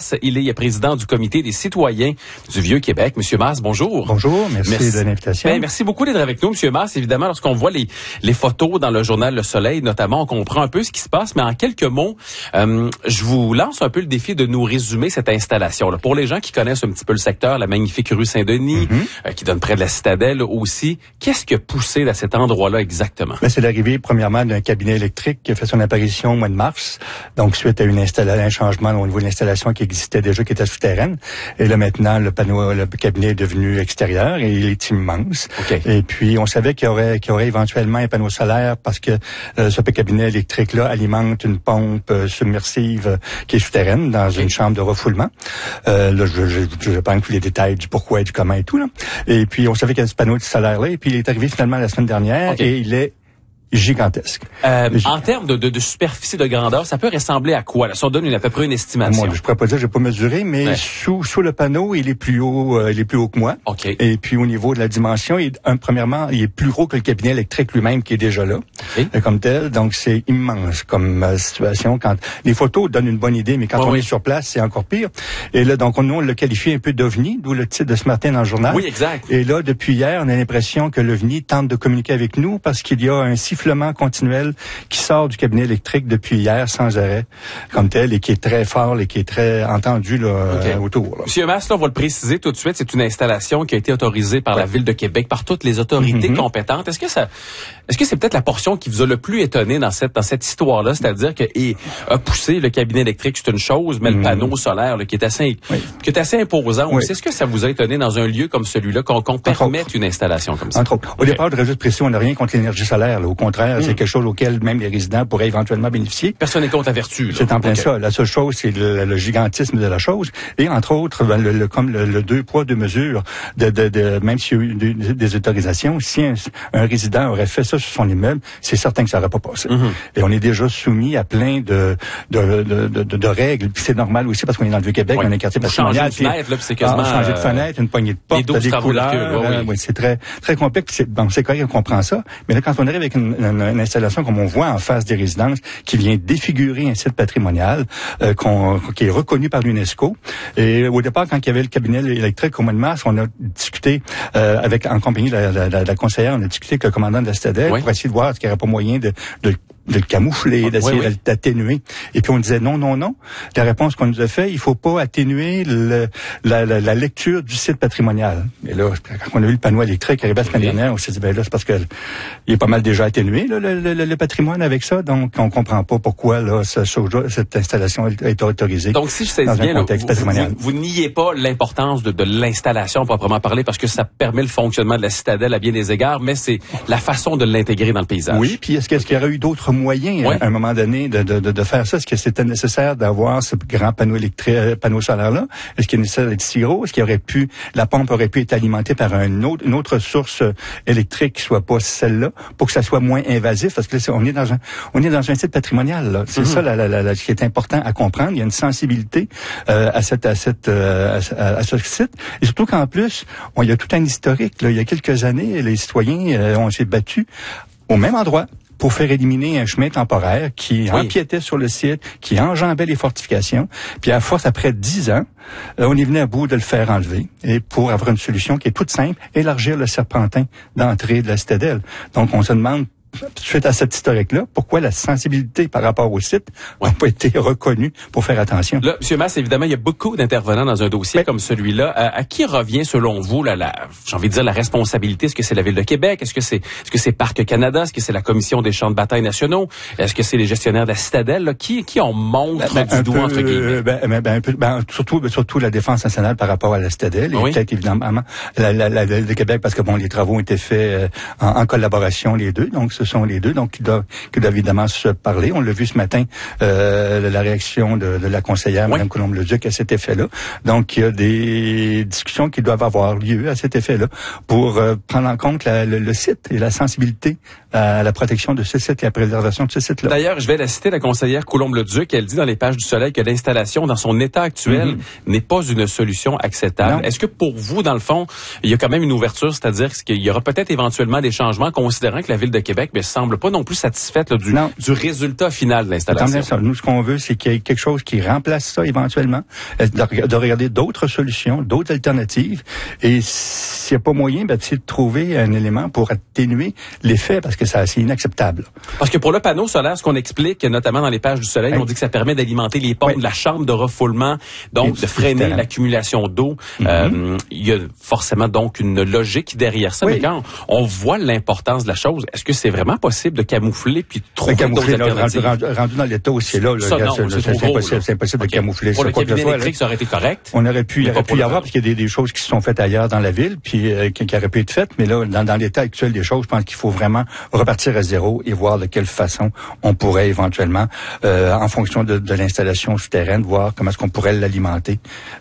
Masse. Il est président du comité des citoyens du Vieux-Québec. Monsieur Masse, bonjour. Bonjour, merci de l'invitation. Merci beaucoup d'être avec nous, Monsieur Masse. Évidemment, lorsqu'on voit les photos dans le journal Le Soleil, notamment, on comprend un peu ce qui se passe. Mais en quelques mots, je vous lance un peu le défi de nous résumer cette installation-là. Pour les gens qui connaissent un petit peu le secteur, la magnifique rue Saint-Denis, qui donne près de la Citadelle aussi, qu'est-ce qui a poussé à cet endroit-là exactement? C'est l'arrivée, premièrement, d'un cabinet électrique qui a fait son apparition au mois de mars. Donc, suite à un changement au niveau de l'installation qui existait déjà, qui était souterraine. Et là, maintenant, le cabinet est devenu extérieur et il est immense. Okay. Et puis, on savait qu'il y aurait éventuellement un panneau solaire parce que ce cabinet électrique-là alimente une pompe submersive qui est souterraine dans une chambre de refoulement. Là, je vais prendre tous les détails du pourquoi et du comment et tout, là. Et puis, on savait qu'il y avait ce panneau solaire-là. Et puis, il est arrivé finalement la semaine dernière et il est gigantesque. En termes de superficie de grandeur, ça peut ressembler à quoi? Là, si on donne à peu près une estimation. Moi, je pourrais pas dire, j'ai pas mesuré, mais sous le panneau, il est plus haut que moi. Okay. Et puis au niveau de la dimension, premièrement, il est plus gros que le cabinet électrique lui-même qui est déjà là, comme tel. Donc c'est immense comme situation. Quand les photos donnent une bonne idée, mais quand on est sur place, c'est encore pire. Et là, donc nous on le qualifie un peu d'OVNI, d'où le titre de ce matin dans le journal. Oui, exact. Et là, depuis hier, on a l'impression que l'OVNI tente de communiquer avec nous parce qu'il y a un sifflement continuel qui sort du cabinet électrique depuis hier sans arrêt, comme tel, et qui est très fort et qui est très entendu autour. Là. Monsieur Masse, là, on va le préciser tout de suite, c'est une installation qui a été autorisée par la Ville de Québec, par toutes les autorités compétentes. Est-ce que c'est peut-être la portion qui vous a le plus étonné dans cette histoire-là, c'est-à-dire que a poussé le cabinet électrique, c'est une chose, mais le panneau solaire là, qui est assez imposant aussi. Est-ce que ça vous a étonné dans un lieu comme celui-là qu'on permette une installation comme ça? Entre autres. Au départ, je voudrais juste préciser, on n'a rien contre l'énergie solaire. Là. Au contraire, c'est quelque chose auquel même les résidents pourraient éventuellement bénéficier. Personne n'est contre la vertu. Là. C'est en plein ça. La seule chose, c'est le gigantisme de la chose. Et entre autres, comme le deux poids, deux mesures, même s'il y a eu des autorisations, si un résident aurait fait ça sur son immeuble, c'est certain que ça n'aurait pas passé. Et on est déjà soumis à plein de règles. Puis c'est normal aussi parce qu'on est dans le Vieux-Québec, on est un quartier patrimonial. Changer de fenêtre, une poignée de porte, des couleurs. Oui, c'est très, très complexe. C'est correct qu'on comprend ça. Mais là, quand on arrive avec une installation comme on voit en face des résidences qui vient défigurer un site patrimonial qui est reconnu par l'UNESCO. Et au départ, quand il y avait le cabinet électrique au mois de mars, on a discuté en compagnie de la conseillère, on a discuté avec le commandant de la Citadelle pour essayer de voir s'il n'y aurait pas moyen de le camoufler, d'essayer d'atténuer. Et puis on disait non. La réponse qu'on nous a fait, il faut pas atténuer la lecture du site patrimonial. Et là, quand on a vu le panneau électrique arriver la semaine dernière, on s'est dit, là, c'est parce que il est pas mal déjà atténué, là, le patrimoine avec ça. Donc, on comprend pas pourquoi, là, cette installation est autorisée. Donc, si je sais bien, vous niez pas l'importance de l'installation, proprement parler, parce que ça permet le fonctionnement de la Citadelle à bien des égards, mais c'est la façon de l'intégrer dans le paysage. Oui, puis est-ce qu'il y aurait eu d'autres moyens, à un moment donné, de faire ça? Est-ce que c'était nécessaire d'avoir ce grand panneau solaire-là? Est-ce qu'il est nécessaire d'être si gros? Est-ce qu'il aurait pu, la pompe aurait pu être alimentée par une autre source électrique qui soit pas celle-là, pour que ça soit moins invasif? Parce que là, on est dans un site patrimonial, là. C'est ça, ce qui est important à comprendre. Il y a une sensibilité, à ce site. Et surtout qu'en plus, il y a tout un historique, là. Il y a quelques années, les citoyens, on s'est battus au même endroit pour faire éliminer un chemin temporaire qui empiétait sur le site, qui enjambait les fortifications. Puis à force, après 10 ans, on est venu à bout de le faire enlever. Et pour avoir une solution qui est toute simple, élargir le serpentin d'entrée de la Citadelle. Donc on se demande, suite à cette historique-là, pourquoi la sensibilité par rapport au site n'a pas été reconnue pour faire attention. Là, M. Masse, évidemment, il y a beaucoup d'intervenants dans un dossier comme celui-là. À qui revient, selon vous, j'ai envie de dire, la responsabilité? Est-ce que c'est la Ville de Québec? Est-ce que c'est Parc Canada? Est-ce que c'est la Commission des champs de bataille nationaux? Est-ce que c'est les gestionnaires de la Citadelle? Là? Qui on montre du doigt, entre guillemets? Surtout la Défense nationale par rapport à la Citadelle. Et peut-être, évidemment, la Ville de Québec, parce que les travaux ont été faits en collaboration, les deux. Donc, ce sont les deux, donc qui doivent évidemment se parler. On l'a vu ce matin, la réaction de la conseillère, Mme Coulombe-Leduc, à cet effet-là. Donc, il y a des discussions qui doivent avoir lieu à cet effet-là pour prendre en compte le site et la sensibilité à la protection de ce site et à la préservation de ce site-là. D'ailleurs, je vais la citer, la conseillère Coulombe-Leduc. Elle dit dans les pages du Soleil que l'installation, dans son état actuel, n'est pas une solution acceptable. Non. Est-ce que pour vous, dans le fond, il y a quand même une ouverture, c'est-à-dire qu'il y aura peut-être éventuellement des changements, considérant que la Ville de Québec Québec, mais semble pas non plus satisfaite là, du résultat final de l'installation. Nous, ce qu'on veut, c'est qu'il y ait quelque chose qui remplace ça éventuellement, de regarder d'autres solutions, d'autres alternatives. Et s'il n'y a pas moyen, c'est de trouver un élément pour atténuer l'effet, parce que c'est inacceptable. Parce que pour le panneau solaire, ce qu'on explique, notamment dans les pages du Soleil, on dit que ça permet d'alimenter les pompes de la chambre de refoulement, donc de freiner l'accumulation d'eau. Il y a forcément donc une logique derrière ça. Mais quand on voit l'importance de la chose, est-ce que c'est vraiment possible de camoufler puis de trouver d'autres alternatives? Rendu dans l'état où c'est là, c'est impossible de camoufler. Pour le cabinet électrique, ça aurait été correct. On aurait pu y avoir, parce qu'il y a des choses qui se sont faites ailleurs dans la ville, puis qui auraient pu être faites, mais là, dans l'état actuel des choses, je pense qu'il faut vraiment repartir à zéro et voir de quelle façon on pourrait éventuellement, en fonction de l'installation souterraine, voir comment est-ce qu'on pourrait l'alimenter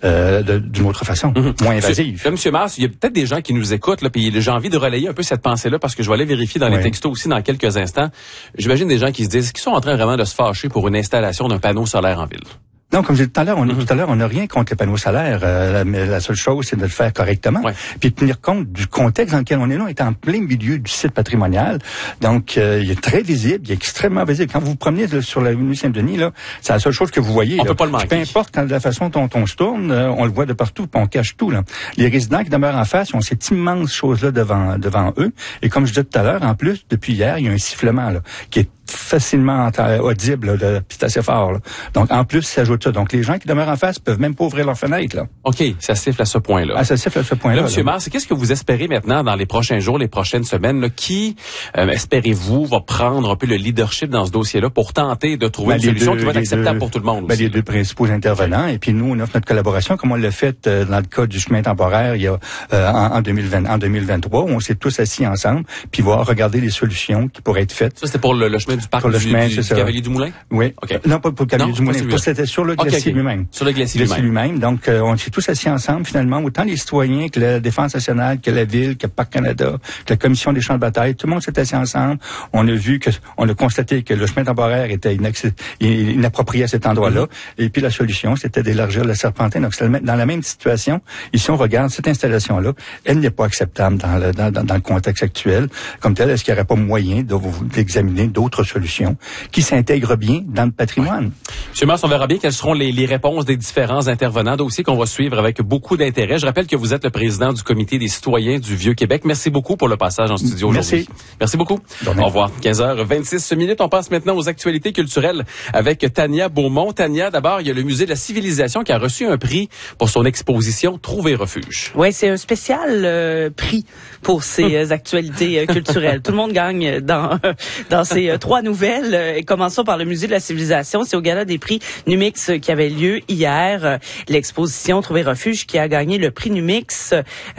d'une autre façon, moins invasive. Monsieur Mars, il y a peut-être des gens qui nous écoutent, là, puis j'ai envie de relayer un peu cette pensée-là, parce que je vais aller vérifier dans les textos aussi dans quelques instants. J'imagine des gens qui se disent qu'ils sont en train vraiment de se fâcher pour une installation d'un panneau solaire en ville. Non, comme je disais tout à l'heure, on n'a rien contre les panneaux solaires. Mais la seule chose, c'est de le faire correctement. Puis de tenir compte du contexte dans lequel on est là. On est en plein milieu du site patrimonial. Donc, il est très visible, il est extrêmement visible. Quand vous vous promenez sur la rue Saint-Denis, là, c'est la seule chose que vous voyez. On peut pas le manquer. Peu importe la façon dont on se tourne, on le voit de partout, puis on cache tout. Là. Les résidents qui demeurent en face, ont cette immense chose-là devant eux. Et comme je disais tout à l'heure, en plus, depuis hier, il y a un sifflement là, qui est facilement audible, puis c'est assez fort. Là. Donc, en plus, ça ajoute ça. Donc, les gens qui demeurent en face peuvent même pas ouvrir leurs fenêtres. Là. OK, ça siffle à ce point-là. Ah, ça siffle à ce point-là. Là, M. Mars, qu'est-ce que vous espérez maintenant dans les prochains jours, les prochaines semaines? Là, qui, espérez-vous, va prendre un peu le leadership dans ce dossier-là pour tenter de trouver une solution qui va être acceptable pour tout le monde aussi? Les deux principaux intervenants. Et puis, nous, on offre notre collaboration, comme on l'a fait dans le cas du chemin temporaire il y a en 2023, où on s'est tous assis ensemble, puis regarder les solutions qui pourraient être faites. Ça, c'était pour le chemin du parc du Cavalier du Moulin? Oui. Okay. Non, pas pour le Cavalier du Moulin. C'était sur le glacier lui-même. Sur le glacier lui-même. Donc, on s'est tous assis ensemble, finalement, autant les citoyens que la Défense nationale, que la Ville, que Parc Canada, que la Commission des champs de bataille. Tout le monde s'est assis ensemble. On a constaté que le chemin temporaire était inapproprié à cet endroit-là. Et puis, la solution, c'était d'élargir le Serpentin. Donc, dans la même situation. Ici, on regarde cette installation-là. Elle n'est pas acceptable dans le contexte actuel. Comme tel, est-ce qu'il n'y aurait pas moyen d'examiner d'autres solutions qui s'intègrent bien dans le patrimoine? Monsieur Mars, on verra bien quelles seront les réponses des différents intervenants, dossier qu'on va suivre avec beaucoup d'intérêt. Je rappelle que vous êtes le président du Comité des citoyens du Vieux-Québec. Merci beaucoup pour le passage en studio aujourd'hui. Merci beaucoup. Au revoir. 15h26. On passe maintenant aux actualités culturelles avec Tania Beaumont. Tania, d'abord, il y a le Musée de la Civilisation qui a reçu un prix pour son exposition Trouver refuge. Oui, c'est un spécial prix pour ces actualités culturelles. Tout le monde gagne dans ces trois nouvelles. Et commençons par le Musée de la Civilisation. C'est au Gala des prix Numix qui avait lieu hier. L'exposition Trouver refuge qui a gagné le prix Numix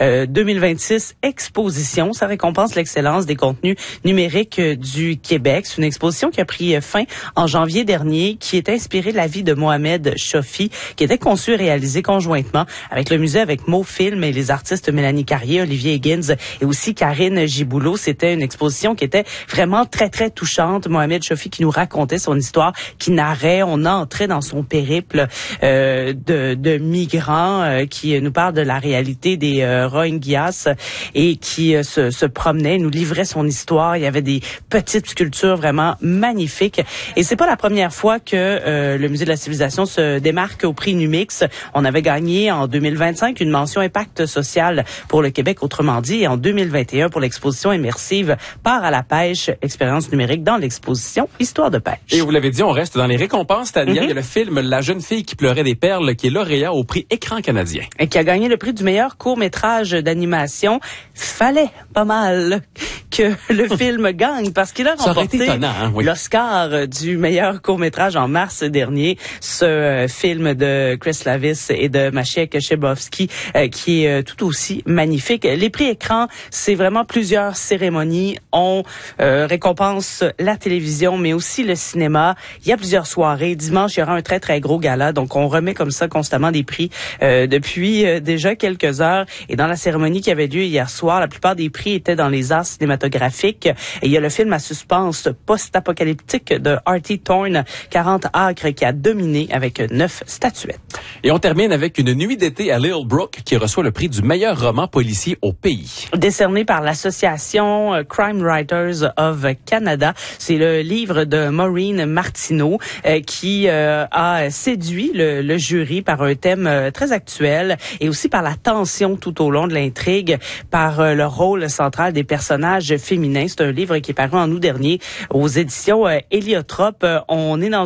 2026 Exposition. Ça récompense l'excellence des contenus numériques du Québec. C'est une exposition qui a pris fin en janvier dernier, qui est inspirée de la vie de Mohamed Chofi, qui était conçue et réalisée conjointement avec le musée, avec MoFilm et les artistes Mélanie Carrier, Olivier Higgins et aussi Karine Giboulot. C'était une exposition qui était vraiment très, très touchante. Mohamed Chofi qui nous racontait son histoire, qui narrait. On entrait dans son périple de migrants, qui nous parle de la réalité des Rohingyas et qui se promenait, nous livrait son histoire. Il y avait des petites sculptures vraiment magnifiques. Et c'est pas la première fois que le Musée de la Civilisation se démarque au prix Numix. On avait gagné en 2025 une mention impact social pour le Québec, autrement dit, et en 2021 pour l'exposition immersive Part à la pêche, expérience numérique dans l'exposition Histoire de pêche. Et vous l'avez dit, on reste dans les récompenses, Tania. Il y a le film La jeune fille qui pleurait des perles qui est lauréat au prix Écran canadien. Et qui a gagné le prix du meilleur court-métrage d'animation. Fallait pas mal que le film gagne parce qu'il a remporté l'Oscar du meilleur court-métrage en mars dernier. Ce film de Chris Lavis et de Maciek Chebowski qui est tout aussi magnifique. Les prix Écran, c'est vraiment plusieurs cérémonies. On récompense la télévision, mais aussi le cinéma. Il y a plusieurs soirées. Dimanche, il y aura un très, très gros gala. Donc, on remet comme ça constamment des prix depuis déjà quelques heures. Et dans la cérémonie qui avait lieu hier soir, la plupart des prix étaient dans les arts cinématographiques. Et il y a le film à suspense post-apocalyptique de Artie Thorne, 40 acres, qui a dominé avec 9 statuettes. Et on termine avec Une nuit d'été à Little Brook qui reçoit le prix du meilleur roman policier au pays. Décerné par l'association Crime Writers of Canada. C'est le livre de Maureen Martineau qui a séduit le jury par un thème très actuel et aussi par la tension tout au long de l'intrigue, par le rôle central des personnages féminins. C'est un livre qui est paru en août dernier aux éditions Héliotrope. On est dans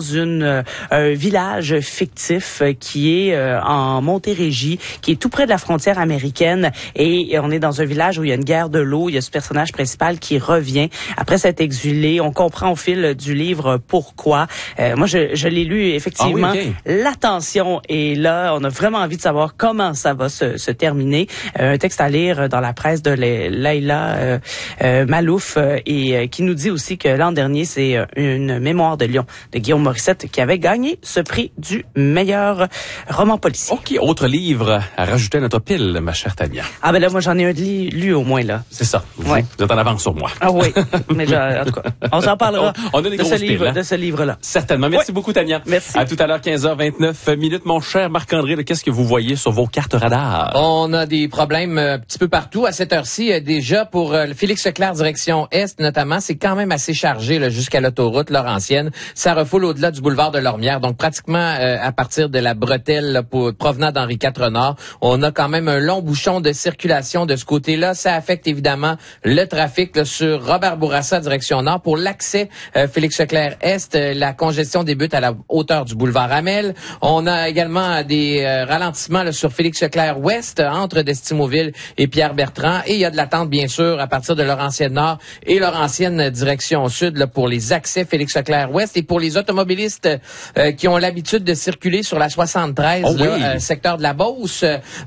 un village fictif qui est en Montérégie, qui est tout près de la frontière américaine, et on est dans un village où il y a une guerre de l'eau. Il y a ce personnage principal qui revient après s'être exilé. On comprend au fil du livre pourquoi. Moi, je l'ai lu effectivement. Ah oui, okay. La tension est là. On a vraiment envie de savoir comment ça va se terminer. Un texte à lire dans la presse de Laila Malouf et qui nous dit aussi que l'an dernier, c'est une mémoire de Lyon de Guillaume Morissette qui avait gagné ce prix du meilleur roman policier. OK, autre livre à rajouter à notre pile, ma chère Tania. Ah ben là, moi j'en ai un lu au moins là. C'est ça. Vous êtes en avance sur moi. Ah oui, mais en tout cas, on s'en parlera on a des de ce livre-là. Certainement. Merci beaucoup, Tania. Merci. À tout à l'heure, 15h29 mon cher Marc-André. Qu'est-ce que vous voyez sur vos cartes radars? On a des problèmes un petit peu partout à cette heure-ci. Déjà, pour Félix Leclerc, direction Est, notamment, c'est quand même assez chargé là, jusqu'à l'autoroute Laurentienne. Ça refoule au-delà du boulevard de Lormière. Donc, pratiquement à partir de la bretelle là, provenant d'Henri IV Nord, on a quand même un long bouchon de circulation de ce côté-là. Ça affecte évidemment le trafic là, sur Robert Bourassa, direction Nord. Pour l'accès Félix Leclerc Est, la congestion débute à la hauteur du boulevard Hamel. On a également des ralentissements là, sur Félix Leclerc Ouest, entre Destimoville et Pierre-Bertrand. Et il y a de l'attente, bien sûr, à partir de Laurentienne Nord et Laurentienne direction Sud là, pour les accès Félix Leclerc Ouest. Et pour les automobilistes qui ont l'habitude de circuler sur la 73, secteur de la Beauce,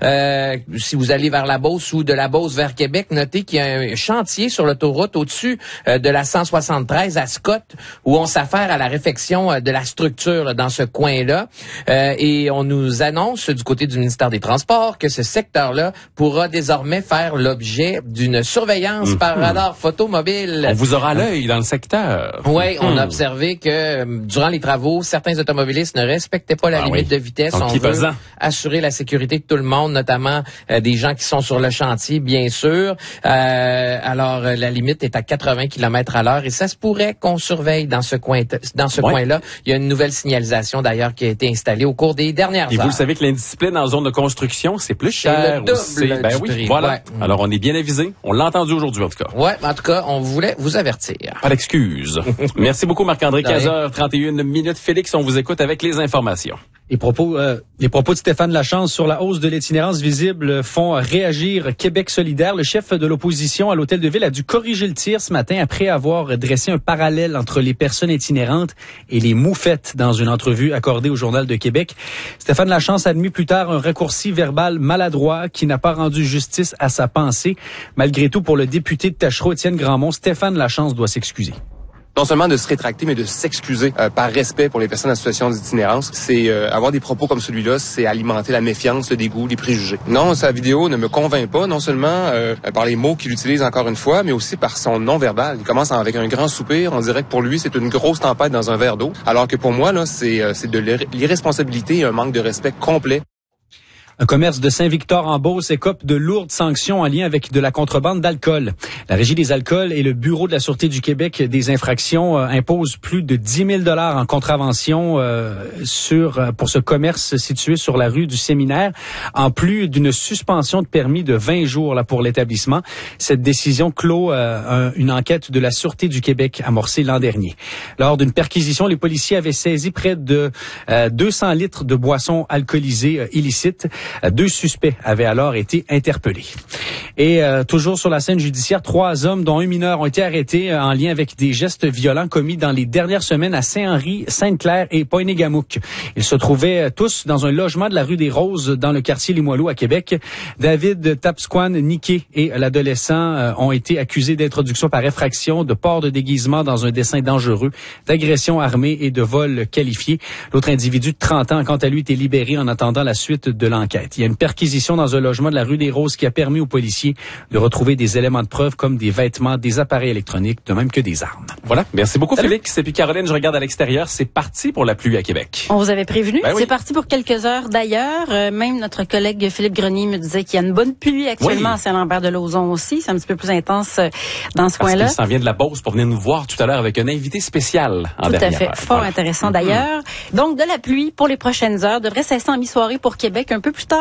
si vous allez vers la Beauce ou de la Beauce vers Québec, notez qu'il y a un chantier sur l'autoroute au-dessus de la 173 à Scott, où on s'affaire à la réfection de la structure là, dans ce coin-là. Et on nous annonce du côté du ministère des Transports que ce secteur-là pourra désormais faire l'objet d'une surveillance par radar photomobile. On vous aura à l'œil dans le secteur. Oui, on a observé que durant les travaux, certains automobilistes ne respectaient pas la limite de vitesse. Donc, on veut assurer la sécurité de tout le monde, notamment des gens qui sont sur le chantier, bien sûr. Alors, la limite est à 80 km à l'heure et ça se pourrait qu'on surveille dans ce coin-là. Il y a une nouvelle signalisation d'ailleurs qui a été installée au cours des dernières heures. Et vous le savez que l'indiscipline en zone de construction, c'est plus cher aussi. Ben oui, voilà. Ouais. Alors, on est bien avisé. On l'a entendu aujourd'hui, en tout cas. Ouais, en tout cas, on voulait vous avertir. Pas d'excuses. Merci beaucoup, Marc-André. 15h31. Félix, on vous écoute avec les informations. Les propos de Stéphane Lachance sur la hausse de l'itinérance visible font réagir Québec solidaire. Le chef de l'opposition à l'Hôtel de Ville a dû corriger le tir ce matin après avoir dressé un parallèle entre les personnes itinérantes et les moufettes dans une entrevue accordée au Journal de Québec. Stéphane Lachance a admis plus tard un raccourci verbal maladroit qui n'a pas rendu justice à sa pensée. Malgré tout, pour le député de Tachereau, Étienne Grandmont, Stéphane Lachance doit s'excuser. Non seulement de se rétracter, mais de s'excuser par respect pour les personnes en situation d'itinérance. C'est avoir des propos comme celui-là, c'est alimenter la méfiance, le dégoût, les préjugés. Non, sa vidéo ne me convainc pas, non seulement par les mots qu'il utilise encore une fois, mais aussi par son non-verbal. Il commence avec un grand soupir. On dirait que pour lui, c'est une grosse tempête dans un verre d'eau. Alors que pour moi, là, c'est de l'irresponsabilité et un manque de respect complet. Un commerce de Saint-Victor-en-Beauce écope de lourdes sanctions en lien avec de la contrebande d'alcool. La Régie des alcools et le Bureau de la Sûreté du Québec des infractions imposent plus de 10 000 $ en contravention pour ce commerce situé sur la rue du Séminaire, en plus d'une suspension de permis de 20 jours là, pour l'établissement. Cette décision clôt une enquête de la Sûreté du Québec amorcée l'an dernier. Lors d'une perquisition, les policiers avaient saisi près de 200 litres de boissons alcoolisées illicites. 2 suspects avaient alors été interpellés. Et toujours sur la scène judiciaire, 3 hommes, dont un mineur, ont été arrêtés en lien avec des gestes violents commis dans les dernières semaines à Saint-Henri, Sainte-Claire et Pointe-Négamouk. Ils se trouvaient tous dans un logement de la rue des Roses, dans le quartier Limoilou à Québec. David Tapsquan-Niquet et l'adolescent ont été accusés d'introduction par effraction, de port de déguisement dans un dessein dangereux, d'agression armée et de vol qualifié. L'autre individu de 30 ans, quant à lui, était libéré en attendant la suite de l'enquête. Il y a une perquisition dans un logement de la rue des Roses qui a permis aux policiers de retrouver des éléments de preuve comme des vêtements, des appareils électroniques, de même que des armes. Voilà. Merci beaucoup, Félix. Et puis, Caroline, je regarde à l'extérieur. C'est parti pour la pluie à Québec. On vous avait prévenu. Ben oui. C'est parti pour quelques heures. D'ailleurs, même notre collègue Philippe Grenier me disait qu'il y a une bonne pluie actuellement à Saint-Lambert-de-Lauzon aussi. C'est un petit peu plus intense dans ce coin-là. Parce qu'il s'en vient de la Beauce pour venir nous voir tout à l'heure avec un invité spécial en dernière Tout à fait. heure. Fort intéressant d'ailleurs. Donc, de la pluie pour les prochaines heures devrait cesser en mi-soirée pour Québec un peu plus